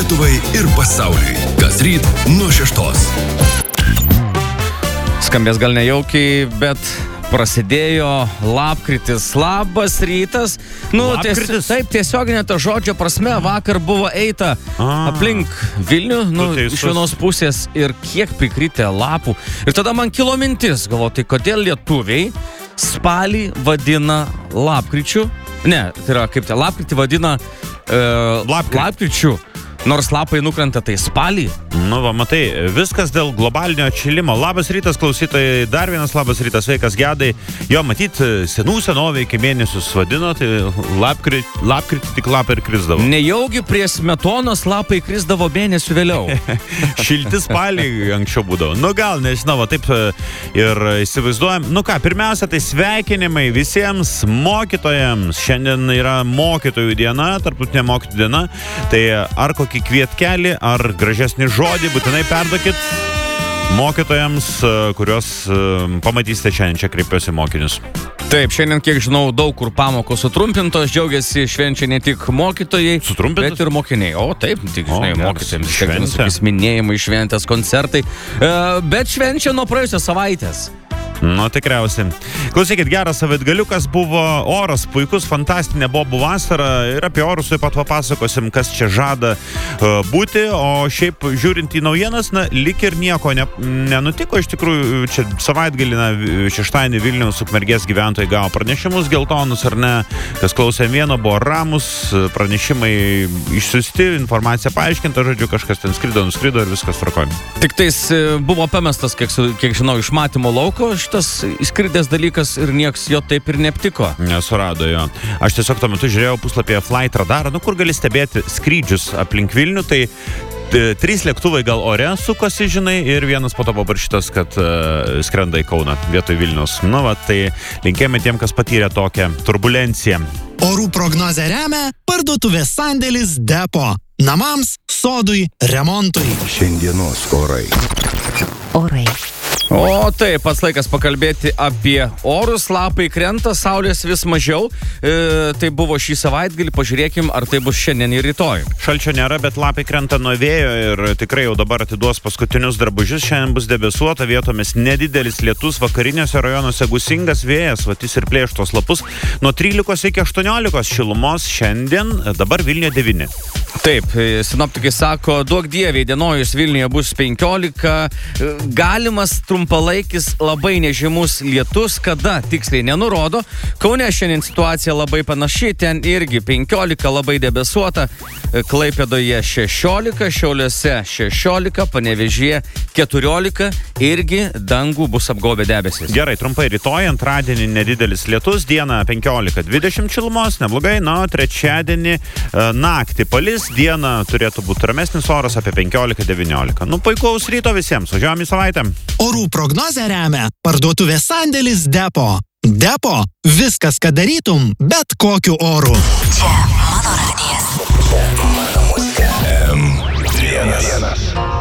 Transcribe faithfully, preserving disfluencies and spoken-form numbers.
Lietuvai ir pasauliui. Kas ryt nuo šeštos. Skambės gal nejaukiai, bet prasidėjo lapkritis. Labas rytas. Nu, ties, taip, tiesioginė to žodžio prasme, vakar buvo eita A. aplink Vilnių, nu, iš vienos pusės ir kiek prikritę lapų. Ir tada man kilo mintis, galvoju, tai kodėl lietuviai spalį vadina lapkričiu? Ne, tai yra kaip tai, lapkritį vadina e, Lapkrit. lapkričiu. Nors lapai nukrenta, tai spalį. Nu, va, matai, viskas dėl globalinio atšilimo. Labas rytas, klausytojai, dar vienas labas rytas, sveikas Gedai. Jo, matyt, senų senovė iki mėnesius vadino, tai lapkritį lapkrit, tik lapai ir krisdavo. Nejaugi prie Smetonos lapai krisdavo mėnesių vėliau. Šilti spaliai anksčiau būdavo. Nu, gal, nežinau, va, taip ir įsivaizduojam. Nu ką, pirmiausia, tai sveikinimai visiems mokytojams. Šiandien yra mokytojų diena, tarptautinė mokytojų diena. Tai ar kokį kvietkelį ar gražesnį žodį būtinai perduokit mokytojams, kuriuos pamatysite šiandien. Čia kreipiuosi mokinius. Taip, šiandien, kiek žinau, daug kur pamokos sutrumpintos, džiaugiasi švenčia ne tik mokytojai, bet ir mokiniai. O taip, tik žinai, o, mokytojams šventės, minėjimai, šventės, koncertai, bet švenčia nuo praėjusios savaitės. Nu, tikriausiai. Klausykit, geras savaitgaliukas buvo, oras puikus, fantastinė bobų vasara ir apie orus taip pat papasakosim, kas čia žada uh, būti, o šiaip žiūrint į naujienas, na, lik ir nieko ne, nenutiko, iš tikrųjų, čia savaitgalį, na, šeštadienį Vilniaus Ukmergės gyventojai gavo pranešimus geltonus, ar ne, kas klausė vieno, buvo ramus, pranešimai išsiusti, informacija paaiškinta, žodžiu, kažkas ten skrido, nuskrido ir viskas tvarkoj. Tik tais buvo pamestas, kiek, kiek žinau, iš matymo lauko, šitas įskridęs dalykas ir nieks jo taip ir neaptiko. Nesurado jo. Aš tiesiog tuo metu žiūrėjau puslapyje Flight Radarą, nu kur gali stebėti skrydžius aplink Vilnių, tai t- trys lėktuvai gal ore sukosi, žinai, ir vienas po to paprašytas, kad uh, skrenda į Kauną vietoj Vilnius. Nu, va, tai linkėjame tiem, kas patyrė tokią turbulenciją. Orų prognozę remia parduotuvės sandėlis Depo. Namams, sodui, remontui. Šiandienos orai. Orai. O taip, pats laikas pakalbėti apie orus, lapai krenta, saulės vis mažiau, e, tai buvo šį savaitgalį, pažiūrėkim, ar tai bus šiandien ir rytoj. Šalčio nėra, bet lapai krenta nuo vėjo ir tikrai jau dabar atiduos paskutinius drabužius, šiandien bus debesuota, vietomis nedidelis lietus, vakariniuose rajonuose gūsingas vėjas, vatys ir plėštos lapus, nuo trylikos iki aštuoniolikos šilumos šiandien, dabar Vilniuje devyni. Taip, sinoptikai sako, duok dieviai, dienojus Vilniuje bus penkiolika, galimas trumpalaikis labai nežymus lietus, kada tiksliai nenurodo. Kaune šiandien situacija labai panaši, ten irgi penkiolika, labai debesuota, Klaipėdoje šešiolika, Šiauliuose šešiolika, Panevėžyje keturiolika, irgi dangų bus apgaubę debesis. Gerai, trumpai rytoj, antradienį nedidelis lietus, dieną penkiolika dvidešimt šilumos, neblogai, na, trečiadienį naktį palis, dieną turėtų būti ramesnis oras apie penkiolika devyniolika. Nu, puikaus ryto visiems, važiuojam į savaitę. Orų prognozę remia parduotuvės sandėlis Depo. Depo. Viskas, ką darytum, bet kokiu oru. Čia mano radijas. M vienas.